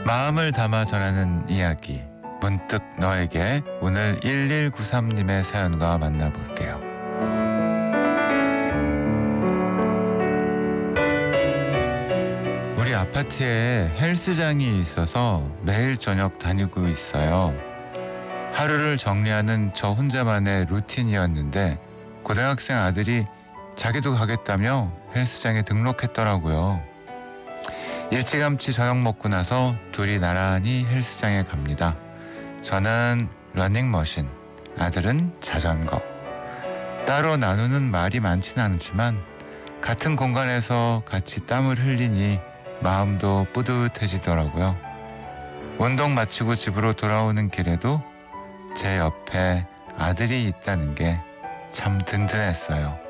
마음을 담아 전하는 이야기, 문득 너에게. 오늘 1193님의 사연과 만나볼게요. 우리 아파트에 헬스장이 있어서 매일 저녁 다니고 있어요. 하루를 정리하는 저 혼자만의 루틴이었는데 고등학생 아들이 자기도 가겠다며 헬스장에 등록했더라고요. 일찌감치 저녁 먹고 나서 둘이 나란히 헬스장에 갑니다. 저는 러닝머신, 아들은 자전거. 따로 나누는 말이 많진 않지만 같은 공간에서 같이 땀을 흘리니 마음도 뿌듯해지더라고요. 운동 마치고 집으로 돌아오는 길에도 제 옆에 아들이 있다는 게 참 든든했어요.